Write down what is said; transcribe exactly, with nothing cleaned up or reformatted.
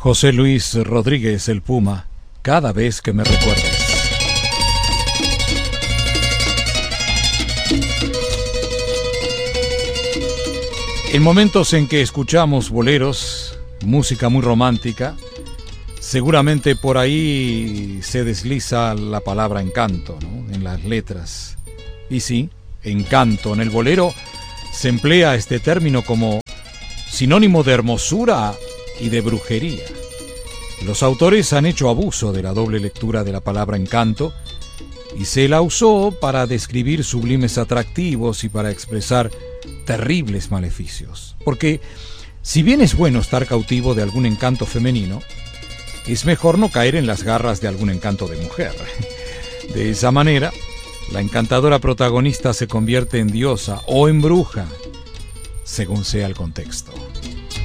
José Luis Rodríguez, el Puma, cada vez que me recuerdes. En momentos en que escuchamos boleros, música muy romántica, seguramente por ahí se desliza la palabra encanto, ¿no?, en las letras. Y sí, encanto. En el bolero se emplea este término como sinónimo de hermosura y de brujería. Los autores han hecho abuso de la doble lectura de la palabra encanto y se la usó para describir sublimes atractivos y para expresar terribles maleficios. Porque si bien es bueno estar cautivo de algún encanto femenino, es mejor no caer en las garras de algún encanto de mujer. De esa manera, la encantadora protagonista se convierte en diosa o en bruja, según sea el contexto.